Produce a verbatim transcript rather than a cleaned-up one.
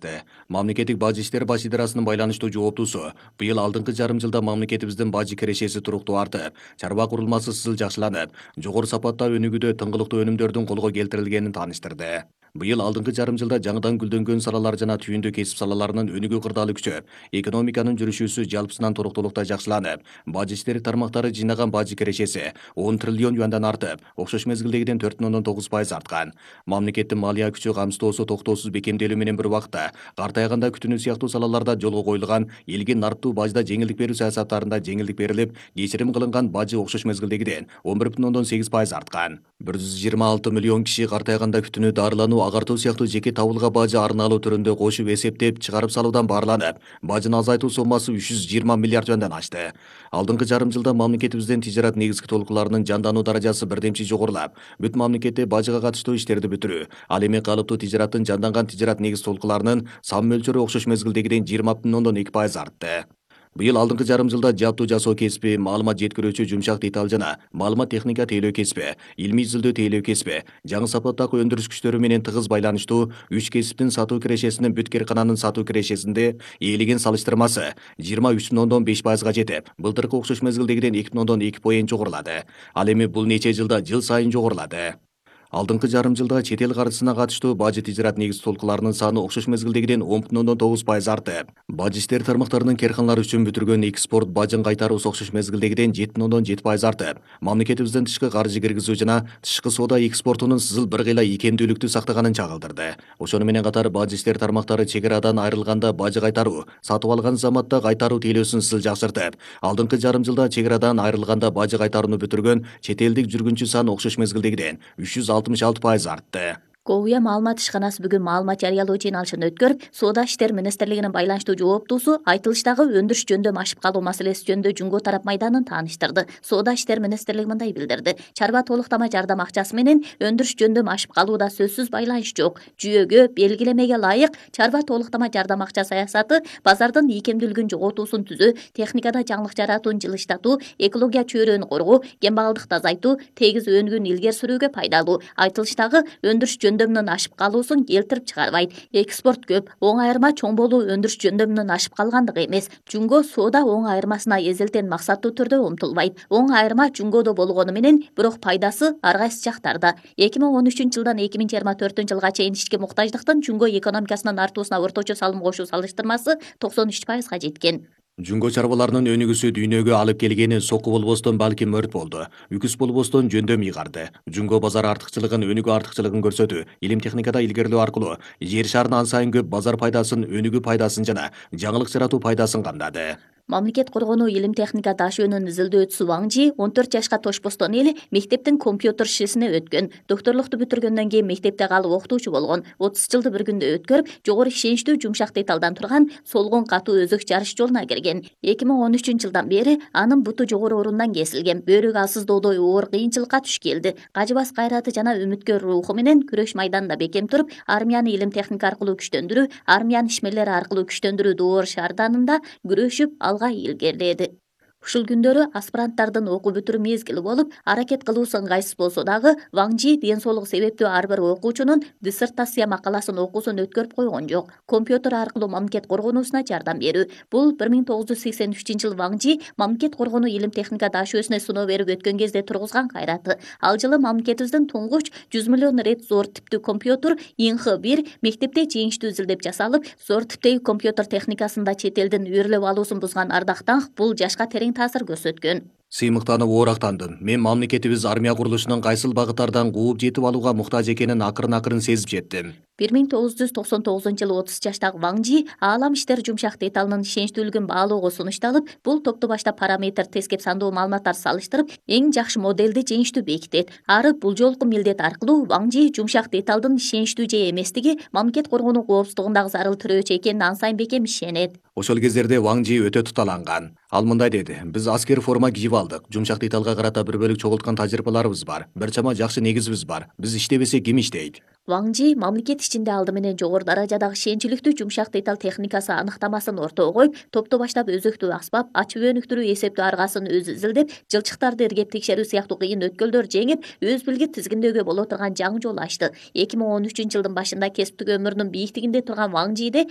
айтты. Мамлекеттик бажы иштери баш идарасынын байланыштуу жооптуусу быйыл алдыңкы жарым жылда мамлекетибиздин бажы кирешеси туруктуу артып, чарба курулмасы сызыл жакшыланып, жогору сапатта өнүгүүдө тыңгылыктуу өнүмдөрдүн колго келтирилгенин тааныштырды. Быйыл алдыңкы жарым жылда жаңыдан гүлдөнгөн салалар жана түйүндүү кесип салаларынын өнүгүү кырдаалы күчөп, экономиканын жүрүшүүсү жалпысынан туруктуулукта жакшыланып, бажы иштери тармактары жыйнаган бажы кирешеси он триллион юандан артып, окшош мезгилдегиден төрт бүтүн ондон тогуз пайыз арткан. Мамлекеттин малия күчү камсыздоосу токтоосуз бекемделүү менен бир убакта картайганда күтүнүү сыяктуу салаларда жолго коюлган элге нарттуу бажда жеңилдик берүү саясаттарында жеңилдик берилип, кечирим кылынган бажы окшош мезгилдегиден он бир бүтүн ондон сегиз пайыз арткан. бир жүз жыйырма алты миллион киши картайганда күтүнүү, дарылануу, агартуу сыяктуу жеке табылга бажы арнаалуу түрүндө кошуп эсептеп чыгарып салуудан баарланып, бажыны азайтуу соммасы үч жүз жыйырма миллиард юандан ашты. Алдыңкы жарым жылда мамлекетибиздин тижарат негизги толкуларынын жандануу даражасы бирдемчи жогорулап, бүт мамлекетте бажыга катыштуу иштерди бүтүрүү, ал эми калыптуу тижараттын жанданган тижарат негиз толкуларынын сан мөлчөрү окшош мезгилдегиден жыйырма бүтүн ондон эки пайыз артты. Быйыл алдыңкы жарым жылда жаптуу жасоо кесиби, маалымат жеткирүүчү жумшак деталь жана маалымат техника тейлөө кесиби, илмий изилдөө тейлөө кесиби, жаңы сапаттагы өндүрүш күчтөрү менен тыгыз байланыштуу үч кесиптин сатуу кирешесинин бүт кээркананын сатуу кирешесинде ээлеген салыштырмасы жыйырма үч бүтүн ондон беш пайызга жетип, былтыркы окшош мезгилдегиден эки бүтүн ондон эки поен жогорулады. Ал эми бул нече жылда жыл сайын жогорулады. Алдыңкы жарым жылда чет эл каржысына катыштуу бажы тижарат негиз толкуларынын саны окшош мезгилдегиден он бүтүн ондон тогуз пайыз артып, бажы иштери тармактарынын кээрканалар үчүн бүтүргөн экспорт бажын кайтаруусу окшош мезгилдегиден жети бүтүн ондон жети пайыз артып, мамлекетибиздин тышкы каржы киргизүү жана тышкы соода экспортунун сызыл бир кыйла икемдүүлүктү сактаганын чагылдырды. Ошону менен катар бажы иштери тармактары чек арадан айрылганда бажы кайтаруу, сатып алган заматта кайтаруу тейлөөсүн сызыл жакшыртып, алдыңкы жарым жылда чек арадан айрылганда бажы кайтарууну бүтүргөн чет элдик жүргүнчү саны окшош мезгилдегиден үч жүз алтымыш алты пайыз артты. Ковуя маалымат ишканасы бүгүн маалымат жарыялоо чыйналышын өткөрүп, Соода иштери министрлигинин байланыштуу жооптуусу айтылыштагы өндүрүш жөндөм ашып калуу маселеси жөнүндө Жумго тарап майданын тааныштырды. Соода иштери министрлиги мындай билдирди: чарба толуктама жардам акчасы менен өндүрүш жөндөм ашып калууда сөзсүз байланыш жок. Жүйөгө, белгилемеге ылайык чарба толуктама жардам акча саясаты базардын ийкемдүүлүгүн жоготуусун түзөө, техникада жаңылык жаратууну жылыштатуу, экология чөйрөнү коргоо, кембагалдыкты азайтуу, тегиз өнүгүүнү илгери сүрүүгө пайдалуу. Айтылыштагы өндүрүш жөндөмүнүн ашып калуусун келтирип чыгарбайт. Экспорт көп, оң айырма чоң болуу өндүрүш жөндөмүнүн ашып калгандыгы эмес. Жумго соода оң айырмасына эзелтен максаттуу түрдө умтулбайт. Оң айырма Жумгодо болгону менен, бирок пайдасы ар кайсы жактарда. эки миң он үчүнчү жылдан эки миң жыйырма төртүнчү жылга чейин ички муктаждыктын Жумго экономикасынын артуусуна орточо салым кошуу салыштырмасы токсон үч пайызга жеткен. Жумго чарбаларынын өнүгүүсү дүйнөгө алып келгени соку болбостон балким өрт болду. Үкүс болбостон жөндөм ыйгарды. Жумго базар артыкчылыгын, өнүгүү артыкчылыгын көрсөтүү, илим техникада илгерилөө аркылуу жер шарынын ан сайын көп базар пайдасын, өнүгүү пайдасын жана жаңылык жаратуу пайдасын камдады. Мамлекет коргонуу илим техника даш өнүн изилдөөчүсү Ваң Жи он төрт жашка тошпостон эле мектептин компьютер шишине өткөн. Доктурлукту бүтүргөндөн кийин мектепте калып окутуучу болгон. отуз жылды бір күндө өткөрүп, жогору ишеничтүү жумшак деталдан турган солгон катуу өзөк жарыш жолуна кирген. эки миң он үчүнчү жылдан бери анын буту жогору орундан кесилген. Бөөрүк алсыздоодой оор кыйынчылыкка туш келди. Кажыбас кайраты жана үмүткөр руху менен күрөш майданында бекем туруп, армияны илим техника аркылуу күчтөндүрүү, армиянын ишмерлери аркылуу күчтөндүрүү доор шаарданында күрөшүп алга илгериледи. Ушул күндөрү аспиранттардын окуу бүтүрүү мезгили болуп, аракет кылуусу ыңгайсыз болсо дагы, Ваң Жи ден соолугу себептүү ар бир окуучунун диссертация макаласын окуусун өткөрүп койгон жок. Компьютер аркылуу мамлекет коргонуусуна жардам берүү. Бул бир миң тогуз жүз сексен үчүнчү жылы Ваң Жи мамлекет коргонуу илим техника даш өсүнө сыноо берип өткөн кезде тургузган кайраты. Ал жылы мамлекетибиздин туңгуч жүз миллион рет зор типтүү компьютер ин х бир мектепте жеңиштүү изилдеп жасалып, зор типтеги компьютер техникасында чет элдин үйрөлөп алуусун бузган Ардактан бул жашка терең таасир көрсөткөн. Сыймыктанып оорактандым. Мен мамлекетибиз армия курулушунун кайсыл багыттардан кууп жетип алууга муктаж экенин акырын-акырын сезип жеттим. бир миң тогуз жүз токсон тогузунчу жылы отуз жаштагы Ваң Жи аалам иштер жумшак деталынын ишеничтүүлүгүн баалоого сунушталып, бул топту башта параметр тескеп сандуу маалыматтар салыштырып, эң жакшы моделди жеңиштүү бекитет. Ары бул жолку милдет аркылуу Ваң Жи жумшак деталдын ишеничтүү же эместиги мамлекет коргонуу коопсуздугундагы зарыл тирөөчү экенине ан сайын бекем ишенет. Ошол кездерде Ваң Жи өтө туталанган. Ал мындай деди: "Биз аскер форма кийип алдык. Жумшак деталга карата бир бөлүк чогулткан тажрыйбаларыбыз бар. Бир чама жакшы негизибиз бар. Биз иштебесек ким иштейт?" Ваң Жи мамлекет ичинде алды менен жогору даражадагы ишеничиликтүү жумшак деталь техникасы аныктамасын ортого коюп, топту баштап өзөктүү аспап, ачып өнүктүрүү эсептөө аргасын өзү изилдеп, жылчыктарды иргеп текшерүү сыяктуу кыйын өткөлдөр жеңип, өз билги тизгиндөөгө боло турган жаңы жол ачты. эки миң он үчүнчү жылдын башында кесиптик өмүрүнүн бийиктигинде турган Ваң Жиде